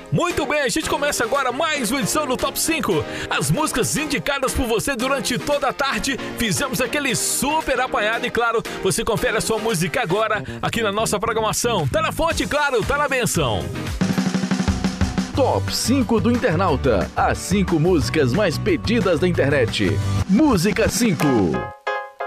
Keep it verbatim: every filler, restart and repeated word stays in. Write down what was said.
Muito bem, a gente começa agora mais uma edição do Top cinco. As músicas indicadas por você durante toda a tarde. Fizemos aquele super apanhado e, claro, você confere a sua música agora aqui na nossa programação. Tá na fonte, claro, tá na benção. Top cinco do Internauta. As cinco músicas mais pedidas da internet. Música cinco.